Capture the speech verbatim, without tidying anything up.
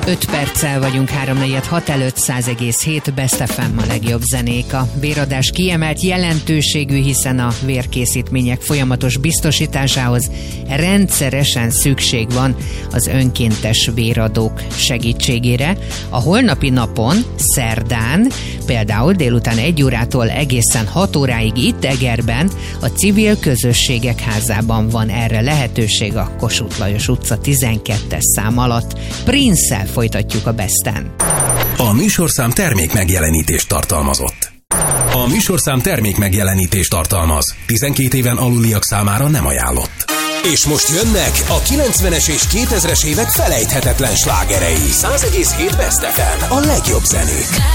öt perccel vagyunk háromnegyed hat előtt, száz egész hét Best ef em a legjobb zenék. A véradás kiemelt jelentőségű, hiszen a vérkészítmények folyamatos biztosításához rendszeresen szükség van az önkéntes véradók segítségére. A holnapi napon, szerdán, például délután egy órától egészen hat óráig itt Egerben a Civil Közösségek Házában van erre lehetőség, a Kossuth Lajos utca tizenkettes szám alatt. Prince-szel folytatjuk a Besten. A műsorszám termék megjelenítést tartalmazott. A műsorszám termék megjelenítést tartalmaz. tizenkét éven aluliak számára nem ajánlott. És most jönnek a kilencvenes és kétezres évek felejthetetlen slágerei. száz egész hét Best ef em, a legjobb zenék.